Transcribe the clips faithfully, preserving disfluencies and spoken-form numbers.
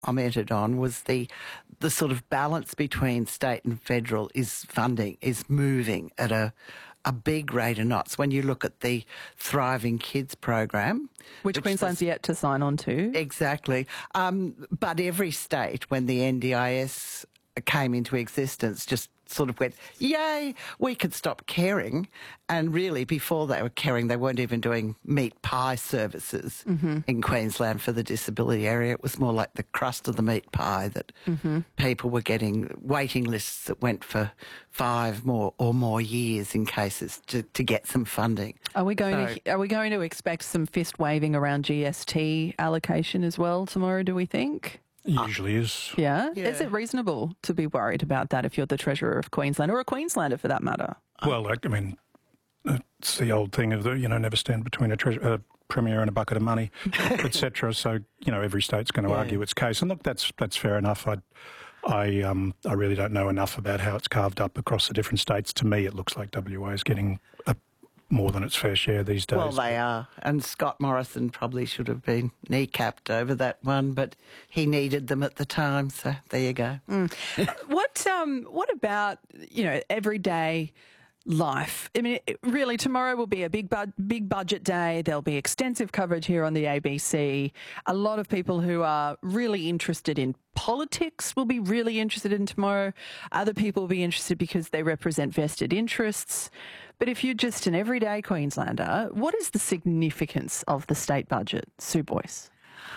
commented on was the the sort of balance between state and federal is funding is moving at a a big rate of knots. When you look at the Thriving Kids program, which, which Queensland's was, yet to sign on to, exactly. Um, but every state, when the N D I S came into existence, just sort of went, yay, we could stop caring. And really, before they were caring, they weren't even doing meat pie services mm-hmm. in Queensland for the disability area. It was more like the crust of the meat pie that mm-hmm. people were getting waiting lists that went for five more or more years in cases to, to get some funding. Are we going so, to are we going to expect some fist waving around G S T allocation as well tomorrow, do we think? Usually is. Yeah? yeah. Is it reasonable to be worried about that if you're the Treasurer of Queensland, or a Queenslander for that matter? Well, like, I mean, it's the old thing of the, you know, never stand between a, treasure, a Premier and a bucket of money, et cetera. So, you know, every state's going to yeah. argue its case. And look, that's that's fair enough. I, I, um, I really don't know enough about how it's carved up across the different states. To me, it looks like W A is getting a more than its fair share these days. Well, they are. And Scott Morrison probably should have been kneecapped over that one, but he needed them at the time, so there you go. Mm. what um, What about, you know, everyday life? I mean, it, really, tomorrow will be a big, bu- big budget day. There'll be extensive coverage here on the A B C. A lot of people who are really interested in politics will be really interested in tomorrow. Other people will be interested because they represent vested interests. But if you're just an everyday Queenslander, what is the significance of the state budget, Sue Boyce?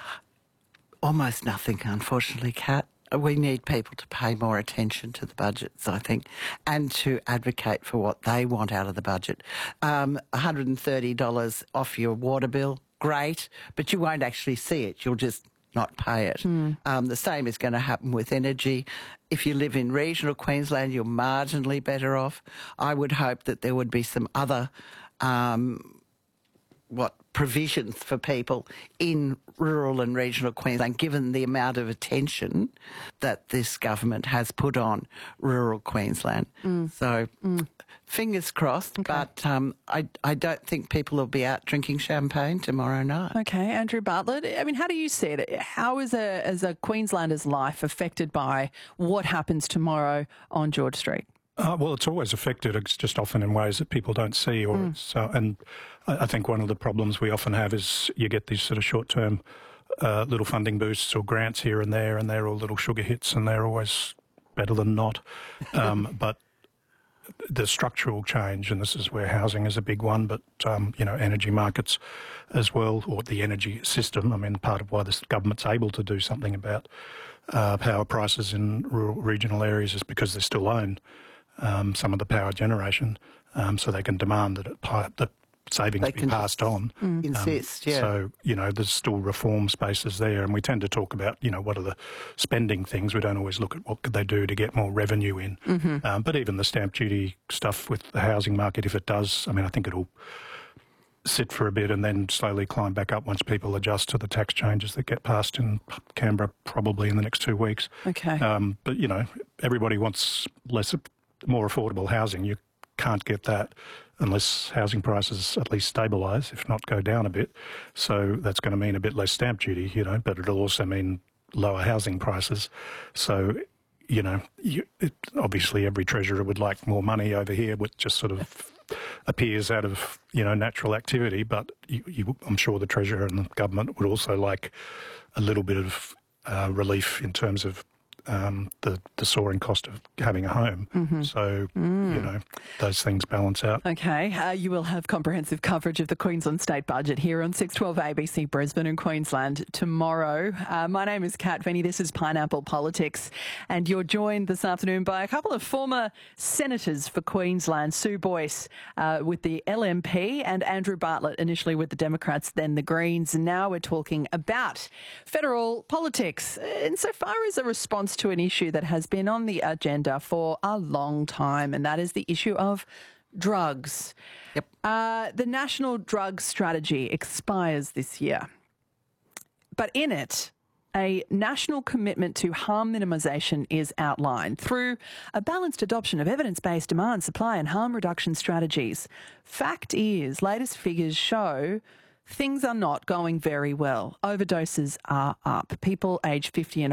Almost nothing, unfortunately, Kat. We need people to pay more attention to the budgets, I think, and to advocate for what they want out of the budget. Um, one hundred thirty dollars off your water bill, great, but you won't actually see it. You'll just not pay it. Mm. Um, the same is going to happen with energy. If you live in regional Queensland, you're marginally better off. I would hope that there would be some other um, what provisions for people in rural and regional Queensland, given the amount of attention that this government has put on rural Queensland. Mm. So mm. fingers crossed, okay. but um, I, I don't think people will be out drinking champagne tomorrow night. Okay, Andrew Bartlett, I mean, how do you see it? How is a, as a Queenslander's life affected by what happens tomorrow on George Street? Uh, well, it's always affected. It's just often in ways that people don't see. Or mm. it's, uh, and I think one of the problems we often have is you get these sort of short-term uh, little funding boosts or grants here and there, and they're all little sugar hits, and they're always better than not. Um, but the structural change, and this is where housing is a big one, but, um, you know, energy markets as well, or the energy system. I mean, part of why this government's able to do something about uh, power prices in rural regional areas is because they still own Um, some of the power generation, um, so they can demand that, it, that savings they be passed on. Mm. Insist, um, yeah. So, you know, there's still reform spaces there, and we tend to talk about, you know, what are the spending things. We don't always look at what could they do to get more revenue in. Mm-hmm. Um, but even the stamp duty stuff with the housing market, if it does, I mean, I think it'll sit for a bit and then slowly climb back up once people adjust to the tax changes that get passed in Canberra probably in the next two weeks. Okay. Um, but, you know, everybody wants less more affordable housing. You can't get that unless housing prices at least stabilise, if not go down a bit. So that's going to mean a bit less stamp duty, you know, but it'll also mean lower housing prices. So, you know, you, it, obviously every treasurer would like more money over here, which just sort of appears out of, you know, natural activity. But you, you, I'm sure the treasurer and the government would also like a little bit of uh, relief in terms of Um, the, the soaring cost of having a home. Mm-hmm. So, mm. you know, those things balance out. Okay. Uh, you will have comprehensive coverage of the Queensland State Budget here on six twelve A B C Brisbane and Queensland tomorrow. Uh, my name is Kat Venny. This is Pineapple Politics. And you're joined this afternoon by a couple of former senators for Queensland, Sue Boyce uh, with the L M P and Andrew Bartlett, initially with the Democrats, then the Greens. And now we're talking about federal politics insofar as a response to an issue that has been on the agenda for a long time, and that is the issue of drugs. Yep. Uh, the National Drug Strategy expires this year, but in it, a national commitment to harm minimisation is outlined through a balanced adoption of evidence-based demand, supply and harm reduction strategies. Fact is, latest figures show things are not going very well. Overdoses are up. People aged fifty and